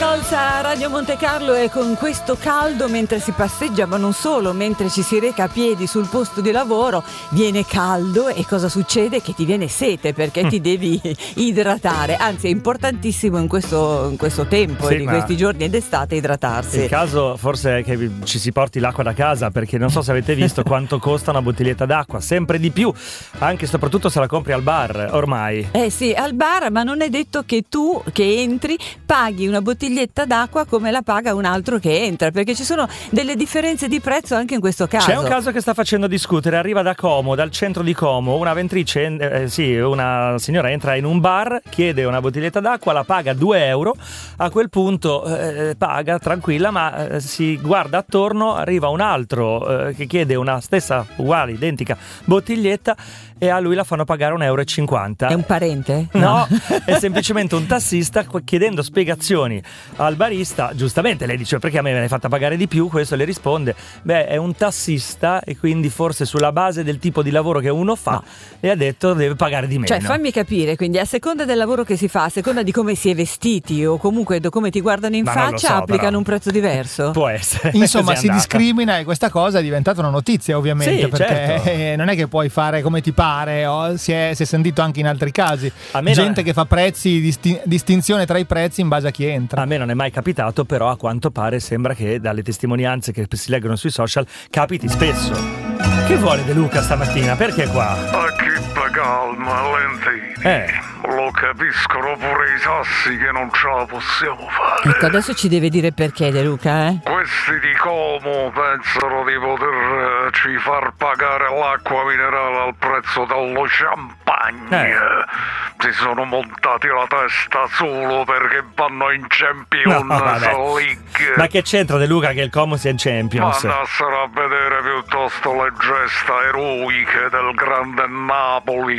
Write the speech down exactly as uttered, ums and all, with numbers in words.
Beatles a Radio Monte Carlo, e con questo caldo mentre si passeggia, ma non solo, mentre ci si reca a piedi sul posto di lavoro, viene caldo e cosa succede? Che ti viene sete perché ti devi idratare, anzi è importantissimo in questo, in questo tempo, sì, di questi giorni d'estate, idratarsi. Il caso forse è che ci si porti l'acqua da casa, perché non so se avete visto quanto costa una bottiglietta d'acqua, sempre di più, anche e soprattutto se la compri al bar ormai. Eh sì, al bar, ma non è detto che tu che entri paghi una bottiglietta d'acqua come la paga un altro che entra, perché ci sono delle differenze di prezzo anche in questo caso. C'è un caso che sta facendo discutere, arriva da Como, dal centro di Como, una ventrice, eh, sì, una signora entra in un bar, chiede una bottiglietta d'acqua, la paga due euro, a quel punto eh, paga tranquilla, ma eh, si guarda attorno, arriva un altro eh, che chiede una stessa, uguale, identica bottiglietta, e a lui la fanno pagare un euro e cinquanta. È un parente? No, no. È semplicemente un tassista chiedendo spiegazioni al barista. Giustamente lei dice: perché a me me l'hai fatta pagare di più? Questo le risponde: beh, è un tassista e quindi forse sulla base del tipo di lavoro che uno fa, no, le ha detto deve pagare di meno. Cioè fammi capire, quindi a seconda del lavoro che si fa, a seconda di come si è vestiti o comunque da come ti guardano in Ma non lo faccia, so, applicano però un prezzo diverso? Può essere. Insomma, si andata. discrimina, e questa cosa è diventata una notizia, ovviamente, Sì, perché certo. non è che puoi fare come ti pare, o si è, si è sentito anche in altri casi. A me gente non... che fa prezzi, disti- distinzione tra i prezzi in base a chi entra. A me non è mai capitato, però a quanto pare sembra che dalle testimonianze che si leggono sui social capiti spesso. Che vuole De Luca stamattina? Perché qua? A chi calma, lenti. Eh. Lo capiscono pure i sassi che non ce la possiamo fare. Ecco, adesso ci deve dire perché, De Luca, eh? Questi di Como pensano di poterci far pagare l'acqua minerale al prezzo dello champagne. Eh. Si sono montati la testa solo perché vanno in Champions No, vabbè. League. Ma che c'entra De Luca che il Como sia in Champions? Andassero a vedere piuttosto le gesta eroiche del grande Napoli